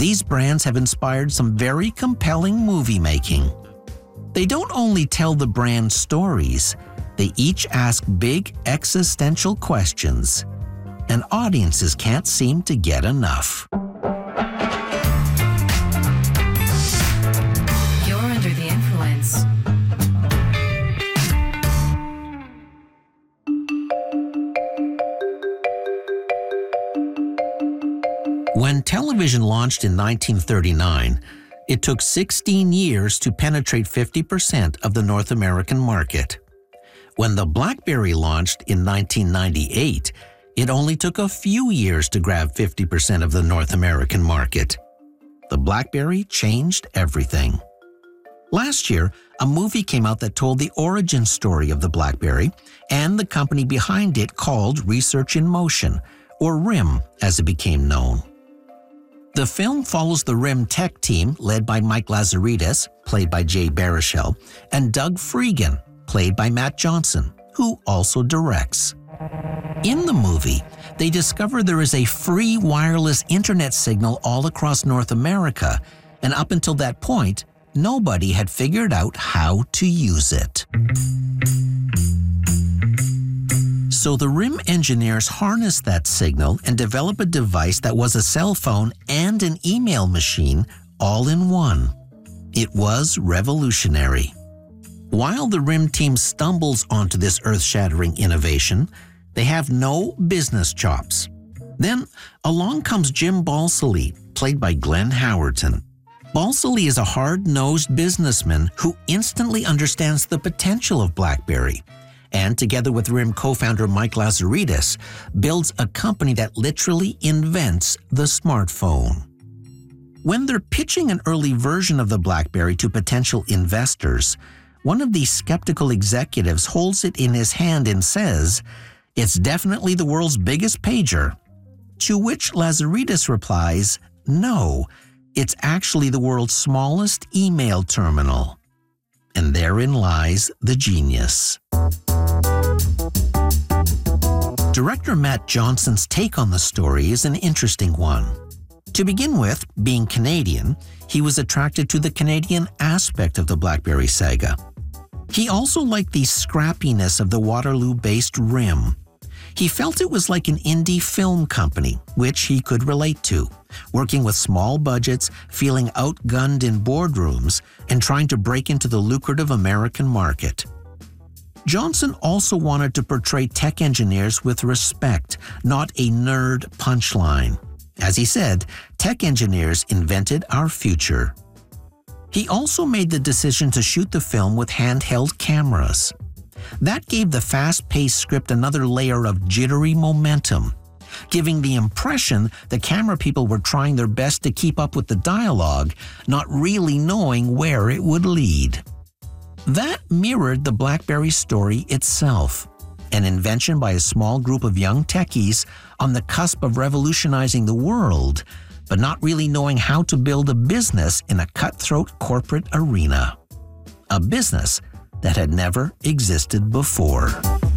these brands have inspired some very compelling movie making. They don't only tell the brand stories, they each ask big existential questions, and audiences can't seem to get enough. You're under the influence. When television launched in 1939, it took 16 years to penetrate 50% of the North American market. When the BlackBerry launched in 1998, it only took a few years to grab 50% of the North American market. The BlackBerry changed everything. Last year, a movie came out that told the origin story of the BlackBerry and the company behind it, called Research in Motion, or RIM as it became known. The film follows the RIM tech team led by Mike Lazaridis, played by Jay Baruchel, and Doug Freegan, played by Matt Johnson, who also directs. In the movie, they discover there is a free wireless internet signal all across North America, and up until that point, nobody had figured out how to use it. So the RIM engineers harnessed that signal and developed a device that was a cell phone and an email machine all in one. It was revolutionary. While the RIM team stumbles onto this earth-shattering innovation, they have no business chops. Then along comes Jim Balsillie, played by Glenn Howerton. Balsillie is a hard-nosed businessman who instantly understands the potential of BlackBerry, and together with RIM co-founder Mike Lazaridis, builds a company that literally invents the smartphone. When they're pitching an early version of the BlackBerry to potential investors, one of these skeptical executives holds it in his hand and says, "It's definitely the world's biggest pager." To which Lazaridis replies, "No, it's actually the world's smallest email terminal." And therein lies the genius. Director Matt Johnson's take on the story is an interesting one. To begin with, being Canadian, he was attracted to the Canadian aspect of the BlackBerry saga. He also liked the scrappiness of the Waterloo-based RIM. He felt it was like an indie film company, which he could relate to, working with small budgets, feeling outgunned in boardrooms, and trying to break into the lucrative American market. Johnson also wanted to portray tech engineers with respect, not a nerd punchline. As he said, tech engineers invented our future. He also made the decision to shoot the film with handheld cameras. That gave the fast-paced script another layer of jittery momentum, giving the impression the camera people were trying their best to keep up with the dialogue, not really knowing where it would lead. That mirrored the BlackBerry story itself, an invention by a small group of young techies on the cusp of revolutionizing the world, but not really knowing how to build a business in a cutthroat corporate arena. A business that had never existed before.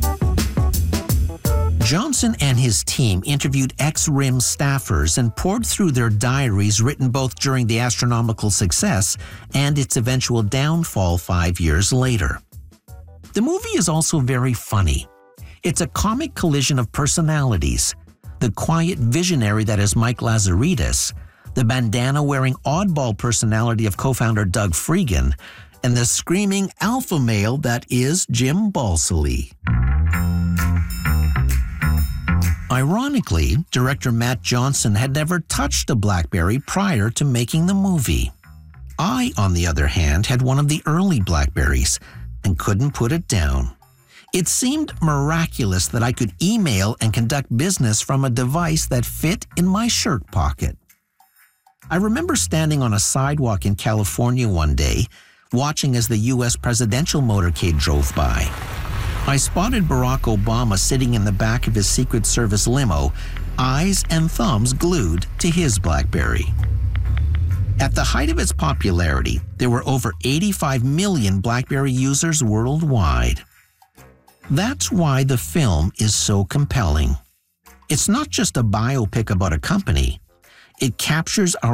Johnson and his team interviewed ex-RIM staffers and poured through their diaries written both during the astronomical success and its eventual downfall 5 years later. The movie is also very funny. It's a comic collision of personalities: the quiet visionary that is Mike Lazaridis, the bandana-wearing oddball personality of co-founder Doug Freegan, and the screaming alpha male that is Jim Balsillie. Ironically, director Matt Johnson had never touched a BlackBerry prior to making the movie. I, on the other hand, had one of the early BlackBerries and couldn't put it down. It seemed miraculous that I could email and conduct business from a device that fit in my shirt pocket. I remember standing on a sidewalk in California one day, watching as the U.S. presidential motorcade drove by. I spotted Barack Obama sitting in the back of his Secret Service limo, eyes and thumbs glued to his BlackBerry. At the height of its popularity, there were over 85 million BlackBerry users worldwide. That's why the film is so compelling. It's not just a biopic about a company. It captures our